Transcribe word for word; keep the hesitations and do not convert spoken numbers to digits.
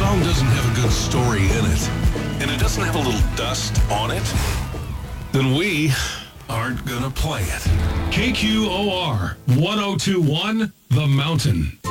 song doesn't have a good story in it, and it doesn't have a little dust on it, then we aren't gonna play it. K Q O R one oh two one The Mountain.